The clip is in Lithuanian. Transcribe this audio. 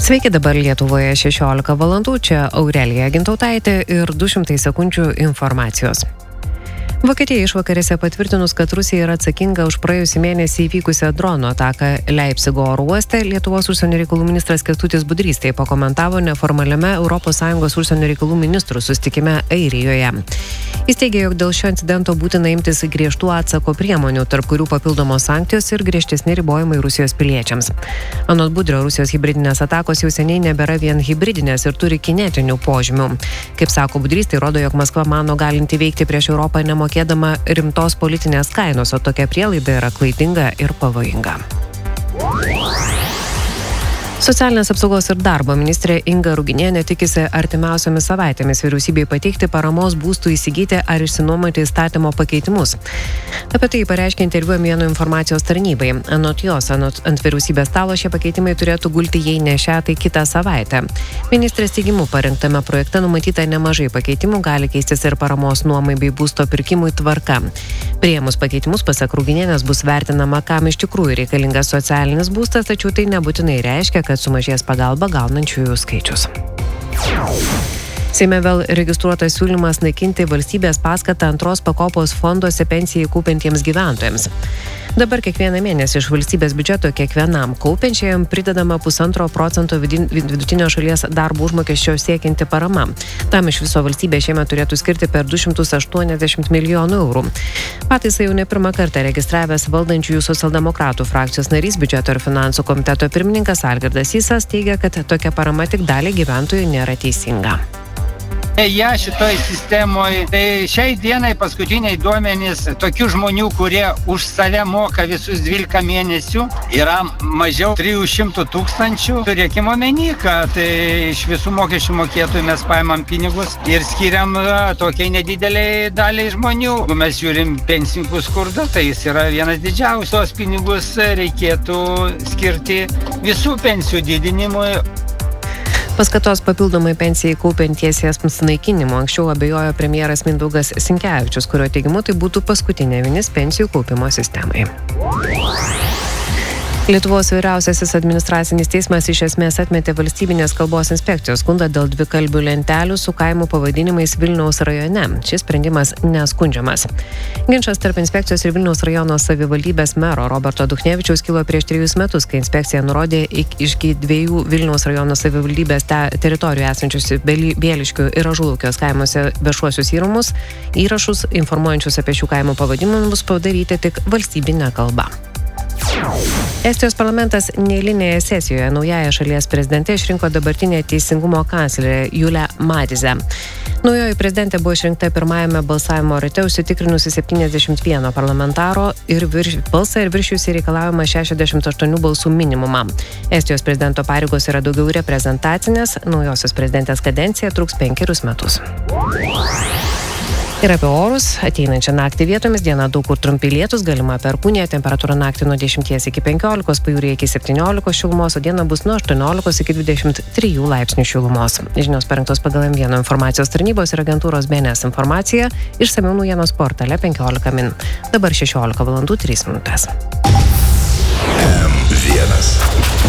Sveiki, dabar Lietuvoje 16 valandų, čia Aurelija Gintautaitė ir 200 sekundžių informacijos. Vokietija išvakarėse patvirtinus, kad Rusija yra atsakinga už praėjusį mėnesį įvykusią dronų ataką Leipzigo oro uoste, Lietuvos užsienio reikalų ministras Kęstutis Budrys tai pakomentavo neformaliame ES užsienio reikalų ministrų susitikime Airijoje. Jis teigė, jog dėl šio incidento būtina imtis griežtų atsako priemonių, tarp kurių papildomos sankcijos ir griežtesni ribojimai Rusijos piliečiams. Anot Budrio, Rusijos hibridinės atakos jau seniai nebėra vien hibridinės ir turi kinetinių požymių. Kaip sako Budrys, tai rodo, jog Maskva mano galinti veikti prieš Europą nemokėdama rimtos politinės kainos, o tokia prielaida yra klaidinga ir pavojinga. Socialinės apsaugos ir darbo ministrė Inga Ruginienė tikisi artimiausiomis savaitėmis vyriausybei pateikti paramos būstų įsigyti ar išsinuomoti įstatymo pakeitimus. Apie tai pareiškė interviu Mieno informacijos tarnybai. Anot jos, ant vyriausybės stalo šie pakeitimai turėtų gulti jei ne šią, tai kitą savaitę. Ministrės teigimu parengtame projekte numatyta nemažai pakeitimų, gali keistis ir paramos nuomai bei būsto pirkimui tvarka. Priėmus pakeitimus, pasak Ruginienės, bus vertinama, kam iš tikrųjų reikalingas socialinis būstas, tačiau tai nebūtinai reiškia, kad sumažės pagalba gaunančiųjų skaičius. Seime vėl registruotas siūlymas naikinti valstybės paskatą antros pakopos fonduose pensijai kaupiantiems gyventojams. Dabar kiekvieną mėnesį iš valstybės biudžeto kiekvienam kaupiančiajam pridedama 1,5% vidutinio šalies darbo užmokesčio siekianti parama. Tam iš viso valstybė šiemet turėtų skirti per 280 milijonų eurų. Pataisą jau ne pirmą kartą registravęs valdančiųjų socialdemokratų frakcijos narys biudžeto ir finansų komiteto pirmininkas Algirdas Sysas teigia, kad tokia parama tik daliai gyventojų nėra teisinga. Šitoj sistemoje, tai šiai dienai paskutiniai duomenys tokių žmonių, kurie už save moka visus 12 mėnesių, yra mažiau 300 000. Turėkime omeny, kad iš visų mokesčių mokėtojų mes paimam pinigus ir skiriam tokiai nedideliai daliai žmonių. Jeigu mes žiūrim pensininkų skurdą, tai jis yra vienas didžiausių. Tos pinigus reikėtų skirti visų pensijų didinimui. Paskatos papildomai pensijai kaupiantiesiems naikinimo anksčiau abejojo premjeras Mindaugas Sinkevičius, kurio teigimu tai būtų paskutinė vinis pensijų kaupimo sistemai. Lietuvos vyriausiasis administracinis teismas iš esmės atmetė valstybinės kalbos inspekcijos skundą dėl dvikalbių lentelių su kaimų pavadinimais Vilniaus rajone. Šis sprendimas neskundžiamas. Ginčas tarp inspekcijos ir Vilniaus rajono savivaldybės mero Roberto Duchnevičiaus kilo prieš 3 metus, kai inspekcija nurodė iš 2 Vilniaus rajono savivaldybės teritorijų esančius Bieliškių ir Ažulaukės kaimuose viešuosius įrašus informuojančius apie šių kaimų pavadinimus padaryti tik valstybinė kalba. Estijos parlamentas neeilinėje sesijoje naująją šalies prezidentę išrinko dabartinė teisingumo kanclerė Julija Matizė. Naujoji prezidentė buvo išrinkta pirmajame balsavimo rate užsitikrinusi 71 parlamentaro balsą ir viršijusi reikalavimą 68 balsų minimumą. Estijos prezidento pareigos yra daugiau reprezentacinės, naujosios prezidentės kadencija truks 5 metus. Ir apie orus. Ateinančią naktį vietomis diena daug kur trumpi lietūs, galima perkūnija, temperatūra naktį nuo 10 iki 15, pajūryje iki 17 šilumos, o diena bus nuo 18 iki 23 laipsnių šilumos. Žinios parengtos pagal M1 informacijos tarnybos ir agentūros BNS informacija, išsamiau naujienos portale 15 min. Dabar 16 valandų 3 minutės. M1